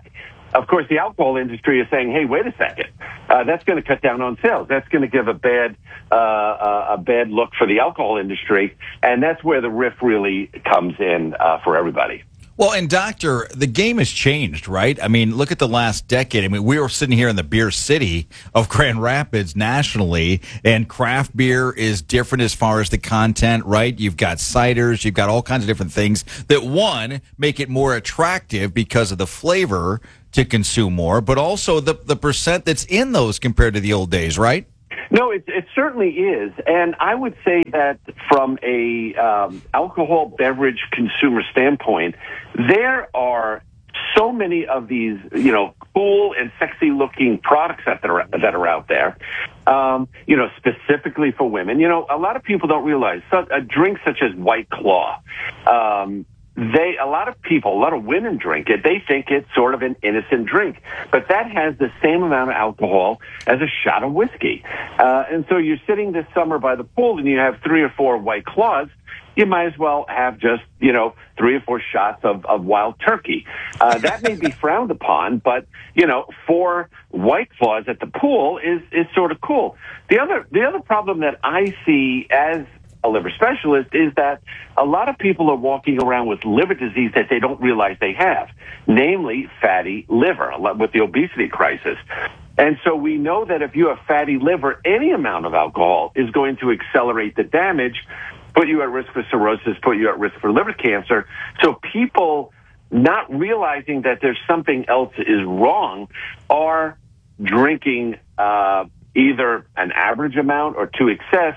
of course, the alcohol industry is saying, hey, wait a second, uh, that's going to cut down on sales. That's going to give a bad uh, uh, a bad look for the alcohol industry, and that's where the riff really comes in uh, for everybody. Well, and Doctor, the game has changed, right? I mean, look at the last decade. I mean, we were sitting here in the beer city of Grand Rapids nationally, and craft beer is different as far as the content, right? You've got ciders, you've got all kinds of different things that, one, make it more attractive because of the flavor to consume more, but also the, the percent that's in those compared to the old days, right? No, it, it certainly is. And I would say that from a um, alcohol beverage consumer standpoint, there are so many of these, you know, cool and sexy looking products that are, that are out there, um, you know, specifically for women. You know, a lot of people don't realize so, a drink such as White Claw, um, They, a lot of people, a lot of women drink it. They think it's sort of an innocent drink, but that has the same amount of alcohol as a shot of whiskey. Uh, and so you're sitting this summer by the pool and you have three or four White Claws. You might as well have just, you know, three or four shots of, of Wild Turkey. Uh, that may be frowned upon, but, you know, four White Claws at the pool is, is sort of cool. The other, the other problem that I see as a liver specialist is that a lot of people are walking around with liver disease that they don't realize they have, namely fatty liver with the obesity crisis. And so we know that if you have fatty liver, any amount of alcohol is going to accelerate the damage, put you at risk for cirrhosis, put you at risk for liver cancer. So people not realizing that there's something else is wrong are drinking uh, either an average amount or to excess,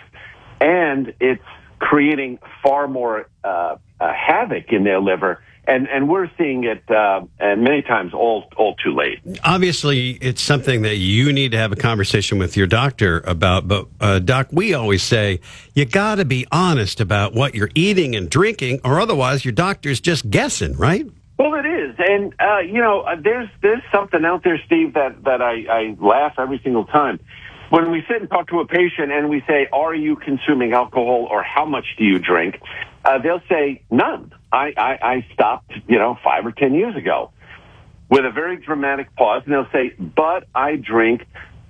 and it's creating far more uh, uh, havoc in their liver. And and we're seeing it, uh, and many times all all too late. Obviously, it's something that you need to have a conversation with your doctor about. But, uh, Doc, we always say you got to be honest about what you're eating and drinking, or otherwise your doctor's just guessing, right? Well, it is. And, uh, you know, uh, there's there's something out there, Steve, that, that I, I laugh every single time. When we sit and talk to a patient and we say, are you consuming alcohol or how much do you drink? Uh, they'll say, none. I, I, I stopped, you know, five or ten years ago, with a very dramatic pause. And they'll say, but I drink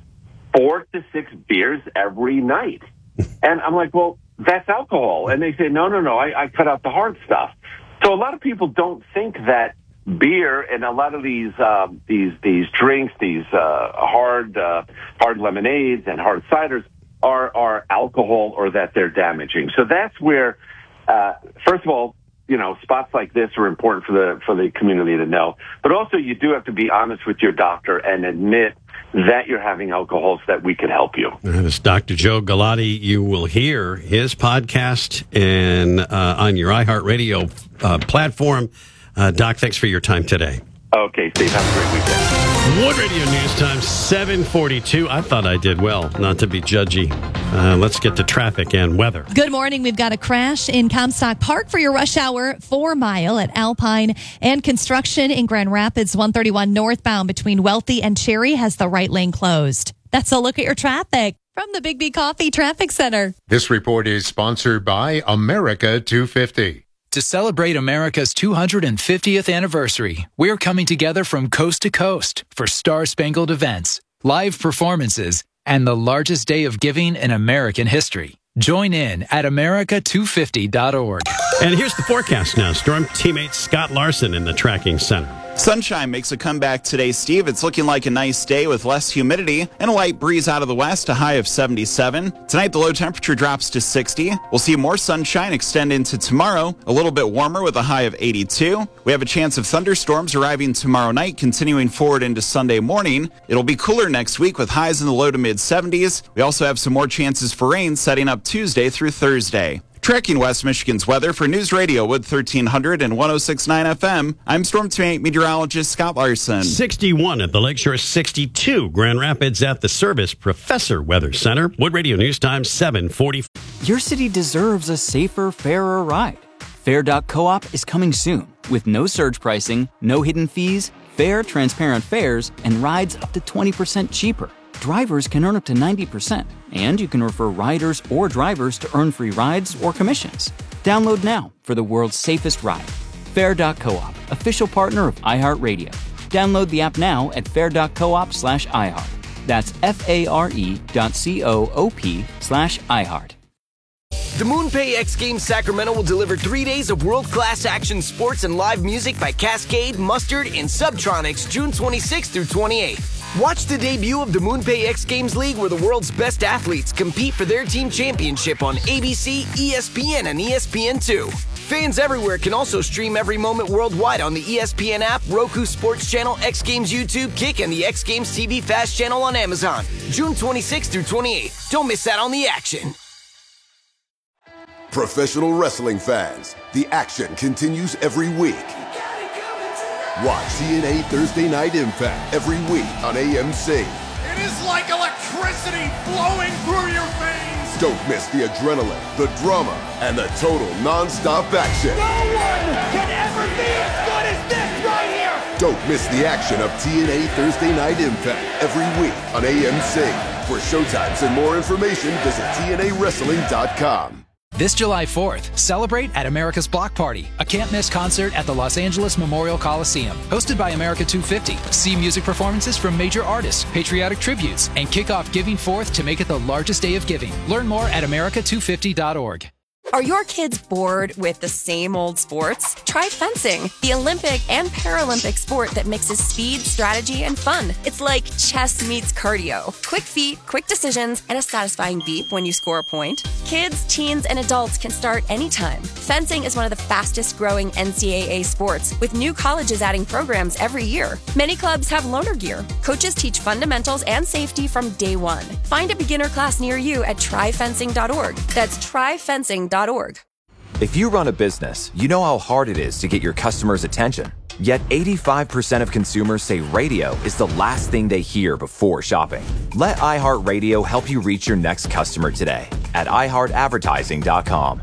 four to six beers every night. And I'm like, well, that's alcohol. And they say, no, no, no, I, I cut out the hard stuff. So a lot of people don't think that beer and a lot of these uh, these these drinks, these uh, hard uh, hard lemonades and hard ciders are are alcohol or that they're damaging. So that's where, uh, first of all, you know, spots like this are important for the for the community to know. But also, you do have to be honest with your doctor and admit that you're having alcohol so that we can help you. That is Doctor Joe Galati. You will hear his podcast and uh, on your iHeartRadio uh, platform. Uh, Doc, thanks for your time today. Okay, Steve, have a great weekend. Wood Radio News Time, seven forty-two. I thought I did well, not to be judgy. Uh, let's get to traffic and weather. Good morning. We've got a crash in Comstock Park for your rush hour, four mile at Alpine, and construction in Grand Rapids, one thirty-one northbound between Wealthy and Cherry has the right lane closed. That's a look at your traffic from the Big B Coffee Traffic Center. This report is sponsored by America two fifty. To celebrate America's two hundred fiftieth anniversary, we're coming together from coast to coast for star-spangled events, live performances, and the largest day of giving in American history. Join in at America two fifty dot org. And here's the forecast now. Storm teammate Scott Larson in the tracking center. Sunshine makes a comeback today, Steve. It's looking like a nice day with less humidity and a light breeze out of the west, a high of seventy-seven. Tonight, the low temperature drops to sixty. We'll see more sunshine extend into tomorrow, a little bit warmer with a high of eighty-two. We have a chance of thunderstorms arriving tomorrow night, continuing forward into Sunday morning. It'll be cooler next week with highs in the low to mid seventies. We also have some more chances for rain setting up Tuesday through Thursday. Tracking West Michigan's weather for News Radio Wood thirteen hundred and one oh six point nine F M, I'm Storm Team Meteorologist Scott Larson. sixty-one at the Lakeshore, sixty-two Grand Rapids at the Service Professor Weather Center. Wood Radio News Time, seven forty. Your city deserves a safer, fairer ride. Fair dot coop is coming soon with no surge pricing, no hidden fees, fair, transparent fares, and rides up to twenty percent cheaper. Drivers can earn up to ninety percent, and you can refer riders or drivers to earn free rides or commissions. Download now for the world's safest ride. Fair dot coop, official partner of iHeartRadio. Download the app now at fair.coop slash iHeart. That's F-A-R-E dot C-O-O-P slash iHeart. The MoonPay X Games Sacramento will deliver three days of world-class action sports and live music by Cascade, Mustard, and Subtronics June twenty-sixth through twenty-eighth. Watch the debut of the MoonPay X Games League where the world's best athletes compete for their team championship on A B C, E S P N, and E S P N two. Fans everywhere can also stream every moment worldwide on the E S P N app, Roku Sports Channel, X Games YouTube, Kick, and the X Games T V Fast Channel on Amazon. June twenty-sixth through twenty-eighth. Don't miss out on the action. Professional wrestling fans, the action continues every week. Watch T N A Thursday Night Impact every week on A M C. It is like electricity flowing through your veins. Don't miss the adrenaline, the drama, and the total non-stop action. No one can ever be as good as this right here. Don't miss the action of T N A Thursday Night Impact every week on A M C. For showtimes and more information, visit T N A wrestling dot com. This July fourth, celebrate at America's Block Party, a can't-miss concert at the Los Angeles Memorial Coliseum. Hosted by America two fifty. See music performances from major artists, patriotic tributes, and kick off Giving Forth to make it the largest day of giving. Learn more at America two fifty dot org. Are your kids bored with the same old sports? Try fencing, the Olympic and Paralympic sport that mixes speed, strategy, and fun. It's like chess meets cardio. Quick feet, quick decisions, and a satisfying beep when you score a point. Kids, teens, and adults can start anytime. Fencing is one of the fastest growing N C double A sports, with new colleges adding programs every year. Many clubs have loaner gear. Coaches teach fundamentals and safety from day one. Find a beginner class near you at try fencing dot org. That's try fencing dot org. If you run a business, you know how hard it is to get your customers' attention. Yet eighty-five percent of consumers say radio is the last thing they hear before shopping. Let iHeartRadio help you reach your next customer today at i heart advertising dot com.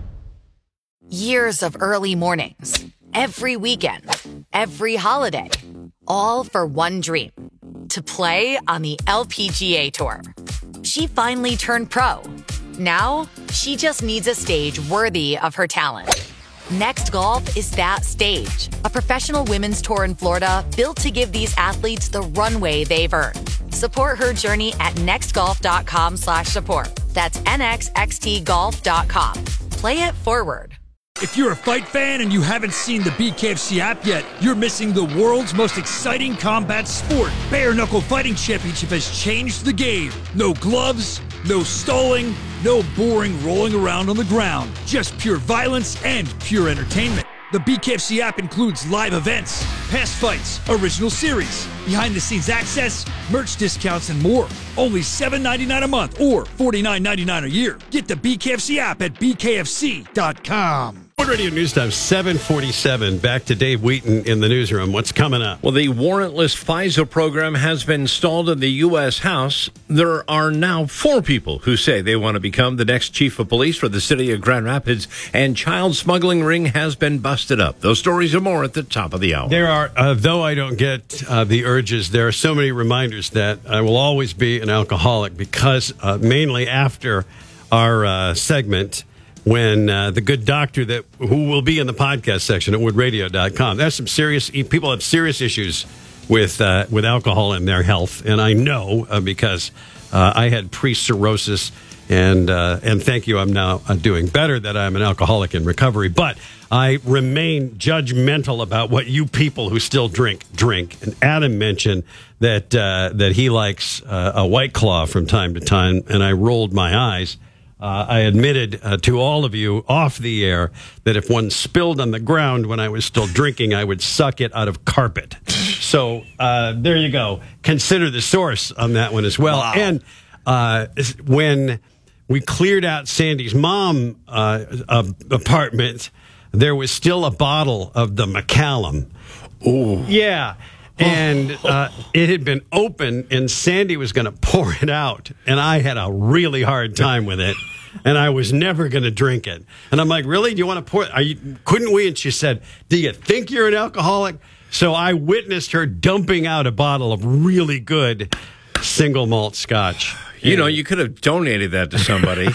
Years of early mornings, every weekend, every holiday, all for one dream, to play on the L P G A Tour. She finally turned pro. Now, she just needs a stage worthy of her talent. Next Golf is that stage, a professional women's tour in Florida built to give these athletes the runway they've earned. Support her journey at next golf dot com slash support. That's N X X T golf dot com. Play it forward. If you're a fight fan and you haven't seen the B K F C app yet, you're missing the world's most exciting combat sport. Bare Knuckle Fighting Championship has changed the game. No gloves, no stalling, no boring rolling around on the ground. Just pure violence and pure entertainment. The B K F C app includes live events, past fights, original series, behind-the-scenes access, merch discounts, and more. Only seven dollars and ninety-nine cents a month or forty-nine dollars and ninety-nine cents a year. Get the B K F C app at b k f c dot com. Radio News Time, seven forty-seven. Back to Dave Wheaton in the newsroom. What's coming up? Well, the warrantless FISA program has been stalled in the U S. House. There are now four people who say they want to become the next chief of police for the city of Grand Rapids, and child smuggling ring has been busted up. Those stories are more at the top of the hour. There are, uh, though I don't get uh, the urges, there are so many reminders that I will always be an alcoholic because uh, mainly after our uh, segment, when uh, the good doctor that who will be in the podcast section at wood radio dot com. There's some serious people have serious issues with uh, with alcohol in their health, and I know uh, because uh, I had pre-cirrhosis, and uh, and thank you, I'm now uh, doing better that I'm an alcoholic in recovery, but I remain judgmental about what you people who still drink drink. And Adam mentioned that uh, that he likes uh, a White Claw from time to time, and I rolled my eyes. Uh, I admitted uh, to all of you off the air that if one spilled on the ground when I was still drinking, I would suck it out of carpet. So uh, there you go. Consider the source on that one as well. Wow. And uh, when we cleared out Sandy's mom uh, uh, apartment, there was still a bottle of the Macallan. Oh, yeah. And uh, it had been open, and Sandy was going to pour it out, and I had a really hard time with it, and I was never going to drink it. And I'm like, really? Do you want to pour it? Are you, couldn't we? And she said, do you think you're an alcoholic? So I witnessed her dumping out a bottle of really good single malt scotch. You know, you could have donated that to somebody.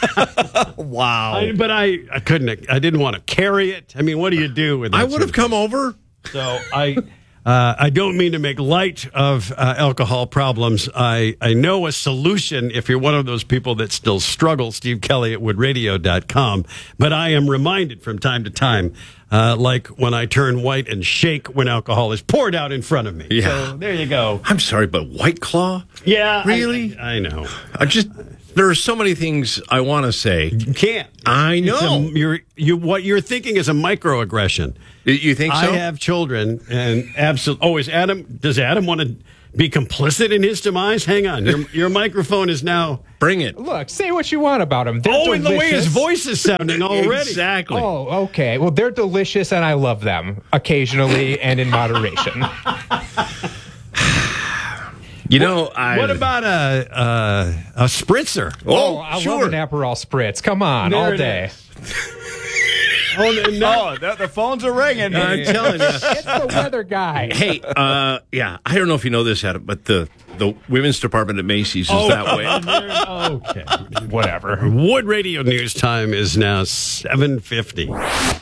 Wow. I, but I, I couldn't. I didn't want to carry it. I mean, what do you do with it? I would have come over. So I... Uh, I don't mean to make light of uh, alcohol problems. I, I know a solution if you're one of those people that still struggle, Steve Kelly at wood radio dot com. But I am reminded from time to time, uh, like when I turn white and shake when alcohol is poured out in front of me. Yeah. So there you go. I'm sorry, but White Claw? Yeah. Really? I, I know. I just... There are so many things I want to say. You can't. I know. A, you're, you, what you're thinking is a microaggression. You think so? I have children, and absolutely. Oh, is Adam? Does Adam want to be complicit in his demise? Hang on. Your, your microphone is now. Bring it. Look, say what you want about him. They're oh, and the way his delicious. voice is sounding already. Exactly. Oh, okay. Well, they're delicious, and I love them occasionally and in moderation. You know, I. What about a a, a spritzer? Oh, I sure. love an Aperol spritz. Come on, There all it day. Oh, no. Oh, the, the phones are ringing. I'm telling you. It's the weather guy. Hey, uh, yeah, I don't know if you know this, Adam, but the, the women's department at Macy's is Oh, that way. Okay. Whatever. Wood Radio News time is now seven fifty.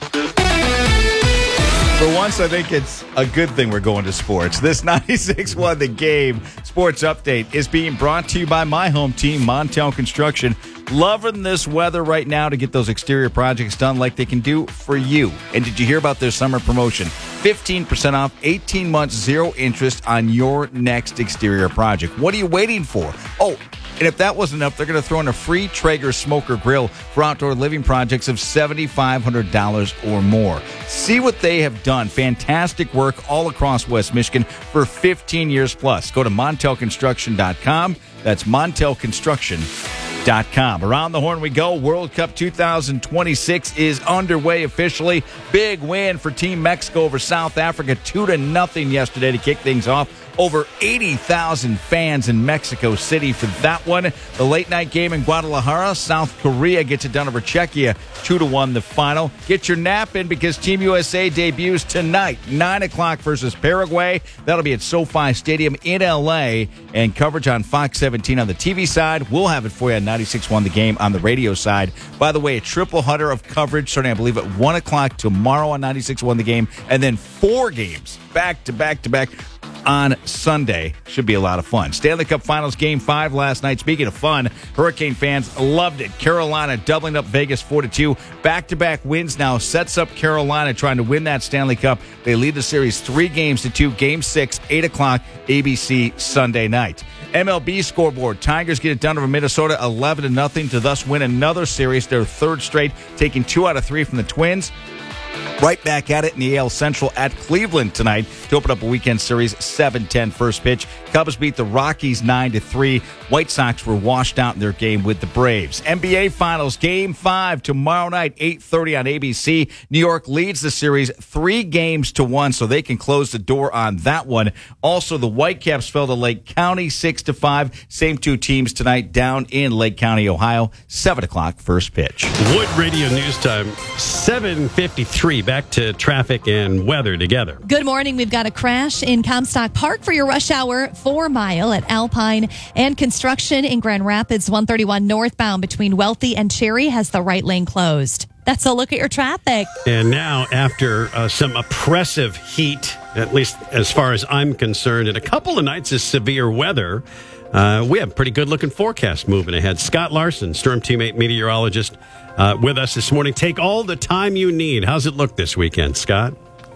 For once, I think it's a good thing we're going to sports. This ninety-six point one The Game Sports Update is being brought to you by my home team, Montel Construction. Loving this weather right now to get those exterior projects done like they can do for you. And did you hear about their summer promotion? fifteen percent off, eighteen months, zero interest on your next exterior project. What are you waiting for? Oh, and if that wasn't enough, they're going to throw in a free Traeger smoker grill for outdoor living projects of seven thousand five hundred dollars or more. See what they have done. Fantastic work all across West Michigan for fifteen years plus. Go to montel construction dot com. That's montel construction dot com. Around the horn we go. World Cup two thousand twenty-six is underway officially. Big win for Team Mexico over South Africa, two to nothing yesterday to kick things off. Over eighty thousand fans in Mexico City for that one. The late night game in Guadalajara, South Korea gets it done over Czechia, two to one the final. Get your nap in because Team U S A debuts tonight, nine o'clock versus Paraguay. That'll be at SoFi Stadium in L A, and coverage on Fox seventeen on the T V side. We'll have it for you on ninety-six point one The Game on the radio side. By the way, a triple header of coverage starting, I believe, at one o'clock tomorrow on ninety-six point one The Game, and then four games back to back to back on Sunday. Should be a lot of fun. Stanley Cup Finals Game five last night. Speaking of fun, Hurricane fans loved it. Carolina doubling up Vegas four to two. Back-to-back wins now sets up Carolina trying to win that Stanley Cup. They lead the series three games to two. Game six, eight o'clock, A B C Sunday night. M L B scoreboard. Tigers get it done over Minnesota eleven to nothing to thus win another series, their third straight, taking two out of three from the Twins. Right back at it in the A L Central at Cleveland tonight to open up a weekend series, seven ten first pitch. Cubs beat the Rockies nine to three. White Sox were washed out in their game with the Braves. N B A Finals Game five tomorrow night, eight thirty on A B C. New York leads the series three games to one, so they can close the door on that one. Also, the Whitecaps fell to Lake County six to five. Same two teams tonight down in Lake County, Ohio. seven o'clock first pitch. Wood Radio News time, seven fifty-three. Back to traffic and weather together. Good morning. We've got a crash in Comstock Park for your rush hour four mile at Alpine, and construction in Grand Rapids one thirty-one northbound between Wealthy and Cherry has the right lane closed. That's a look at your traffic. And now, after uh, some oppressive heat, at least as far as I'm concerned, and a couple of nights of severe weather, uh, we have a pretty good looking forecast moving ahead. Scott Larson, Storm Teammate meteorologist, Uh, with us this morning. Take all the time you need. How's it look this weekend, Scott?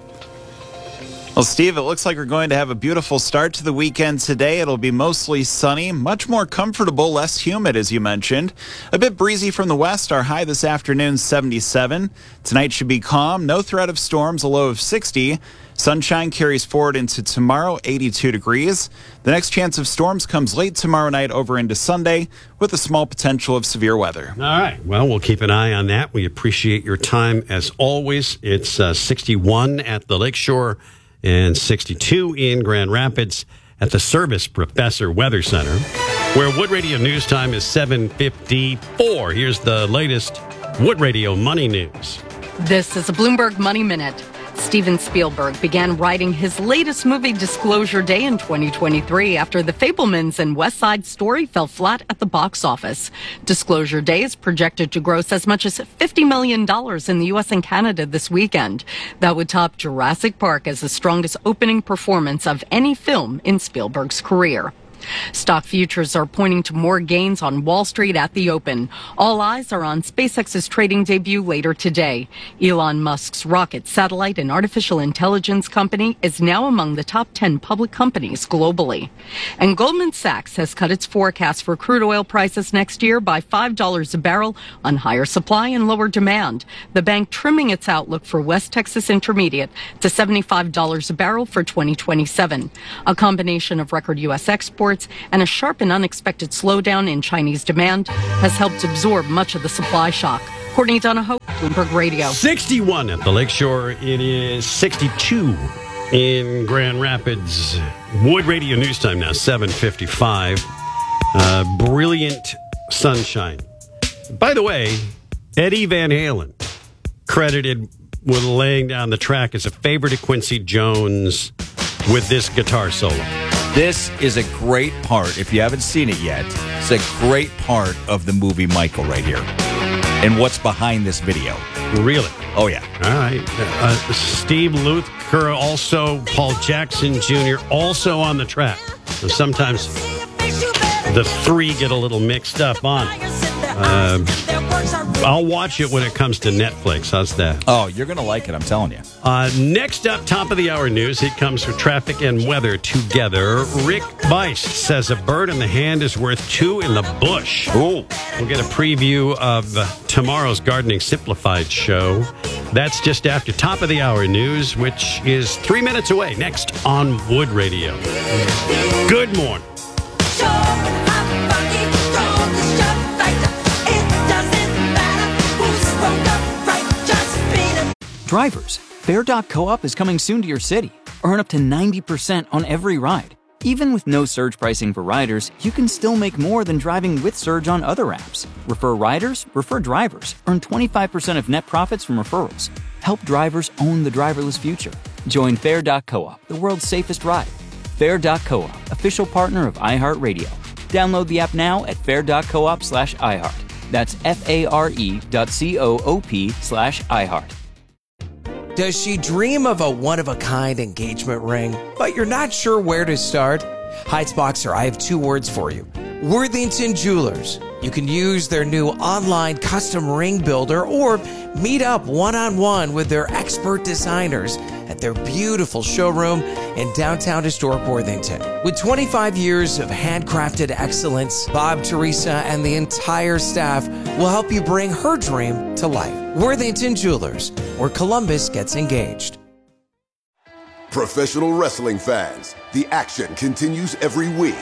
Well, Steve, it looks like we're going to have a beautiful start to the weekend today. It'll be mostly sunny, much more comfortable, less humid, as you mentioned. A bit breezy from the west. Our high this afternoon, seventy-seven. Tonight should be calm. No threat of storms, a low of sixty. Sunshine carries forward into tomorrow, eighty-two degrees. The next chance of storms comes late tomorrow night over into Sunday with a small potential of severe weather. All right. Well, we'll keep an eye on that. We appreciate your time as always. It's uh, sixty-one at the Lakeshore and sixty-two in Grand Rapids at the Service Professor Weather Center, where Wood Radio News time is seven fifty-four. Here's the latest Wood Radio Money News. This is a Bloomberg Money Minute. Steven Spielberg began writing his latest movie, Disclosure Day, in twenty twenty-three after The Fabelmans and West Side Story fell flat at the box office. Disclosure Day is projected to gross as much as fifty million dollars in the U S and Canada this weekend. That would top Jurassic Park as the strongest opening performance of any film in Spielberg's career. Stock futures are pointing to more gains on Wall Street at the open. All eyes are on SpaceX's trading debut later today. Elon Musk's rocket, satellite, and artificial intelligence company is now among the top ten public companies globally. And Goldman Sachs has cut its forecast for crude oil prices next year by five dollars a barrel on higher supply and lower demand. The bank trimming its outlook for West Texas Intermediate to seventy-five dollars a barrel for twenty twenty-seven. A combination of record U S exports and a sharp and unexpected slowdown in Chinese demand has helped absorb much of the supply shock. Courtney Donahoe, Bloomberg Radio. sixty-one at the Lakeshore. It is sixty-two in Grand Rapids. Wood Radio News Time now, seven fifty-five. Uh, brilliant sunshine. By the way, Eddie Van Halen, credited with laying down the track as a favorite of Quincy Jones with this guitar solo. This is a great part. If you haven't seen it yet, it's a great part of the movie Michael right here. And what's behind this video. Really? Oh, yeah. All right. Uh, Steve Lukather, also Paul Jackson Junior, also on the track. So sometimes the three get a little mixed up on. Uh, I'll watch it when it comes to Netflix. How's that? Oh, you're going to like it, I'm telling you. Uh, next up, top of the hour news. It comes with traffic and weather together. Rick Bice says a bird in the hand is worth two in the bush. Ooh. We'll get a preview of uh, tomorrow's Gardening Simplified show. That's just after top of the hour news, which is three minutes away. Next on Wood Radio. Good morning. Drivers, Fair dot co-op is coming soon to your city. Earn up to ninety percent on every ride. Even with no surge pricing for riders, you can still make more than driving with Surge on other apps. Refer riders, refer drivers. Earn twenty-five percent of net profits from referrals. Help drivers own the driverless future. Join Fair dot co-op, the world's safest ride. Fair dot co-op, official partner of iHeartRadio. Download the app now at fair dot coop slash iHeart. That's F-A-R-E dot C-O-O-P slash iHeart. Does she dream of a one-of-a-kind engagement ring, but you're not sure where to start? Heights Boxer, I have two words for you. Worthington Jewelers. You can use their new online custom ring builder or meet up one-on-one with their expert designers at their beautiful showroom in downtown historic Worthington. With twenty-five years of handcrafted excellence, Bob, Teresa, and the entire staff will help you bring her dream to life. Worthington Jewelers, where Columbus gets engaged. Professional wrestling fans, the action continues every week.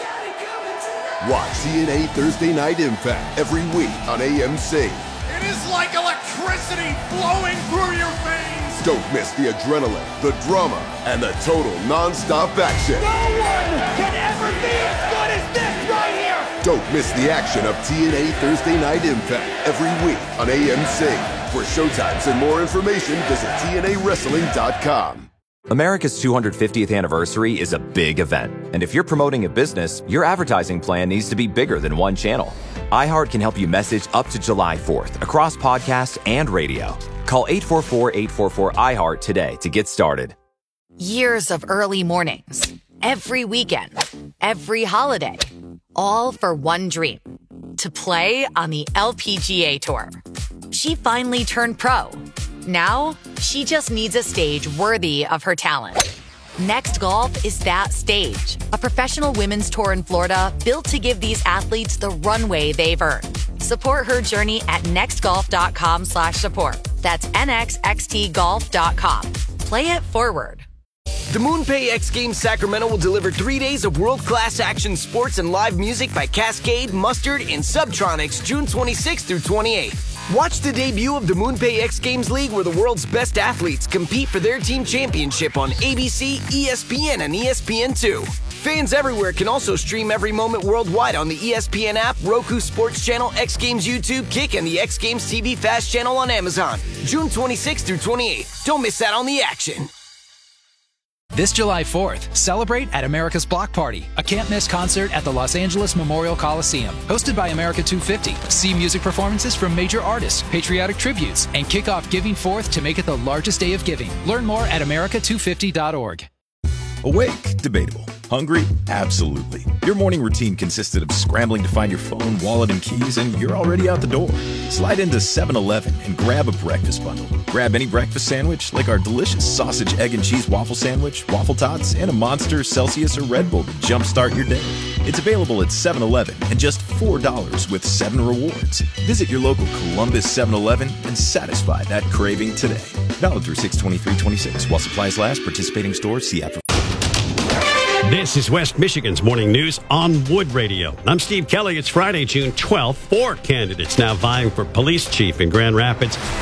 Watch T N A Thursday Night Impact every week on A M C. It is like electricity flowing through your veins. Don't miss the adrenaline, the drama, and the total non-stop action. No one can ever be as good as this right here. Don't miss the action of T N A Thursday Night Impact every week on A M C. For showtimes and more information, visit T N A wrestling dot com. America's two hundred fiftieth anniversary is a big event. And if you're promoting a business, your advertising plan needs to be bigger than one channel. iHeart can help you message up to July fourth across podcasts and radio. Call eight four four, eight four four, I HEART today to get started. Years of early mornings, every weekend, every holiday, all for one dream, to play on the L P G A Tour. She finally turned pro. Now, she just needs a stage worthy of her talent. Next Golf is that stage, a professional women's tour in Florida built to give these athletes the runway they've earned. Support her journey at nextgolf.com slash support. That's N X X T golf dot com. Play it forward. The MoonPay X Games Sacramento will deliver three days of world-class action sports and live music by Cascade, Mustard, and Subtronics June twenty-sixth through twenty-eighth. Watch the debut of the MoonPay X Games League where the world's best athletes compete for their team championship on A B C, E S P N, and E S P N two. Fans everywhere can also stream every moment worldwide on the E S P N app, Roku Sports Channel, X Games YouTube, Kick, and the X Games T V Fast channel on Amazon. June twenty-sixth through twenty-eighth. Don't miss out on the action. This July fourth, celebrate at America's Block Party, a can't-miss concert at the Los Angeles Memorial Coliseum. Hosted by America two fifty. See music performances from major artists, patriotic tributes, and kick off Giving Fourth to make it the largest day of giving. Learn more at America two fifty dot org. Awake? Debatable. Hungry? Absolutely. Your morning routine consisted of scrambling to find your phone, wallet, and keys, and you're already out the door. Slide into seven eleven and grab a breakfast bundle. Grab any breakfast sandwich, like our delicious sausage, egg, and cheese waffle sandwich, waffle tots, and a Monster, Celsius, or Red Bull to jumpstart your day. It's available at seven eleven and just four dollars with seven rewards. Visit your local Columbus seven eleven and satisfy that craving today. Valid through six twenty-three twenty-six. While supplies last, participating stores, see after. This is West Michigan's Morning News on Wood Radio. I'm Steve Kelly. It's Friday, June twelfth. Four candidates now vying for police chief in Grand Rapids.